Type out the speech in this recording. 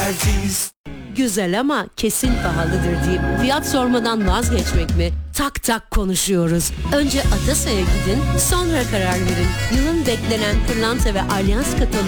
Güzel ama kesin pahalıdır deyip fiyat sormadan vazgeçmek mi? Tak tak konuşuyoruz. Önce Atasa'ya gidin, sonra karar verin. Yılın beklenen pırlanta ve alyans kataloğu